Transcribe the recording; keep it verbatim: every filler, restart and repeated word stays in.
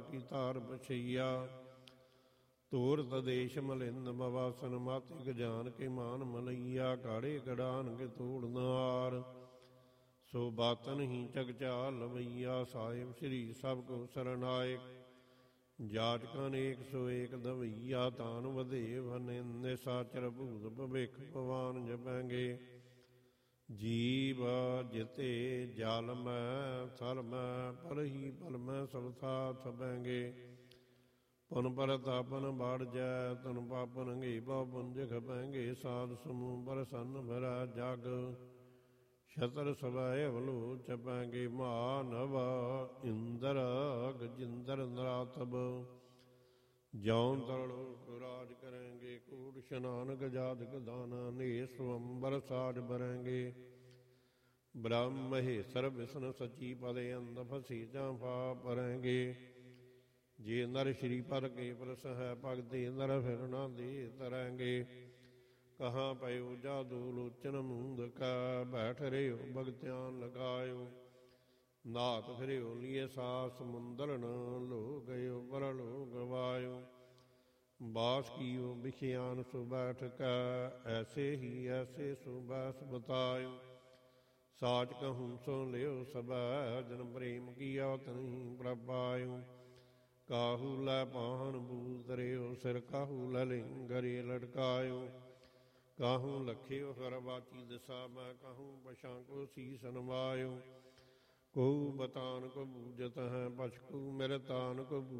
ਕੀ ਧਾਰ ਬਛਈਆ। ਤੋਰ ਤਦੇਸ਼ ਮਲਿੰਦ ਮਵਾਸਨ ਮਾਤਿਕ ਜਾਨ ਕੇ ਮਾਨ ਮਲਈਆ। ਕਾੜੇ ਕੜਾਨ ਕੇ ਤੋੜ ਨਾਰ ਸੋ ਬਾਤਨ ਹੀ ਚਗਚਾ ਲਵਈਆ। ਸਾਹਿਬ ਸ੍ਰੀ ਸਭ ਕੋ ਸਰਨਾਇਕ ਜਾਚਕਾਂ ਅਨੇਕ ਸੋ ਏਕ ਦਵਈਆ। ਤਾਨ ਵਧੇਵ ਨਿੰਦੇ ਸਾਚਰ ਭੂਤ ਭਵਿਖ ਭਵਾਨ ਜਪੈਂਗੇ। ਜੀਵ ਜਿਤੇ ਜਲ ਮੈਂ ਥਲ ਮੈਂ ਪਰਹੀ ਪਲ ਮੈਂ ਸਭ ਥਾ ਥਪੈਂਗੇ। ਪੁਨ ਪਰਤਾਪਨ ਬਾੜ ਜੈ ਤਨ ਪਾਪਨ ਗੇ ਪਾਪਨ ਜਖ ਪੈਂਗੇ। ਸਾਧ ਸਮੂਹ ਪ੍ਰਸੰਨ ਭਰਾ ਜਗ ਛਤਰ ਸਵੈ ਅਵਲੋ ਚਪੈਂਗੇ। ਮਾਨਵ ਇੰਦਰ ਗਜਿੰਦਰ ਨਰਾਤਬ ਜੌਨ ਤਰਲੋਕ ਰਾਜ ਕਰੇਂਗੇ। ਕੂੜ ਇਸ਼ਨਾਨ ਗਜਾਦਿਕ ਦਾਨਾ ਨੇ ਸਵੰਬਰ ਸਾਜ ਬਰੇਂਗੇ। ਬ੍ਰਹਮ ਮਹੇਸ਼ਰ ਵਿਸ਼ਨ ਸਚੀ ਪਦੇ ਅੰਧ ਫਸੀ ਜਾਂ ਪਾ ਪਰੇਂਗੇ। ਜੇ ਨਰ ਸ਼੍ਰੀ ਪਰ ਕੇ ਪ੍ਰਸ ਹੈ ਭਗਤੀ ਨਰ ਫਿਰ ਨਾ ਦੇ ਤਰੇਂਗੇ। ਕਹਾਂ ਪਇਓ ਜਾਦੂ ਲੋਚਨ ਮੂੰਦ ਕਾ ਬੈਠ ਰਿਓ ਭਗਤਿਆਨ ਲਗਾਇਓ। ਨਾਥ ਫਿਰਿਓ ਲੀਏ ਸਾਸ ਸਮੁੰਦਰਨ ਲੋ ਗਇਓ ਪਰਲੋ ਗਵਾਇਓ। ਬਾਸ ਕੀਓ ਬਿਖਿਆਨ ਸੋ ਬੈਠ ਕੈ ਐਸੇ ਹੀ ਐਸੇ ਸੋ ਬੈਸ ਬਤਾਇਓ। ਸਾਚ ਕਹੂੰ ਸੋ ਲਿਓ ਸਬੈ ਜਨ ਪ੍ਰੇਮ ਕੀਆ ਤਨਹੀ ਪ੍ਰਭਾਇਓ। ਕਾਹੂ ਲੈ ਪਾਹਨ ਬੂਤ ਰਿਓ ਸਿਰ ਕਾਹੂ ਲੈ ਲਿੰਗਰੇ ਲਟਕਾਇਓ। ਕਾਹੂੰ ਲਖਿਓ ਹਰ ਬਾਚੀ ਦਿਸਾ ਮੈਂ ਕਾਹੂੰ ਪਛਾਂ ਕੋ ਸੀਸ ਨਵਾਇਓ। ਕੋ ਬਤਾਨ ਕੋ ਬੂਜਤ ਹੈ ਪਛ ਕੋ ਮੇਰੇ ਤਾਨ ਕੋ